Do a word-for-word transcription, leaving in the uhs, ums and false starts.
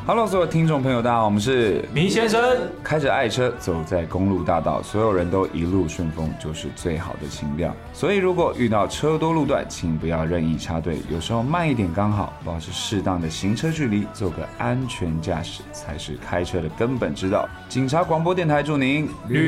Hello， 所有听众朋友，大家好，我们是迷先生。 开着爱车走在公路大道，所有人都一路顺风，就是最好的情调。所以如果遇到车多路段，请不要任意插队，有时候慢一点刚好，保持适当的行车距离，做个安全驾驶才是开车的根本之道。警察广播电台祝您旅